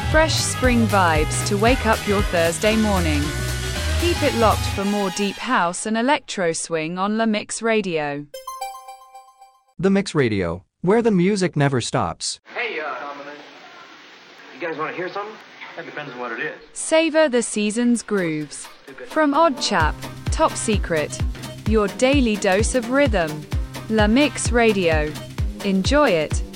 Fresh spring vibes to wake up your Thursday morning. Keep it locked for more deep house and electro swing on La Mix Radio. The Mix Radio, where the music never stops. Hey, you guys want to hear something? That depends on what it is. Savor the season's grooves. From Odd Chap, Top Secret, your daily dose of rhythm. La Mix Radio. Enjoy it.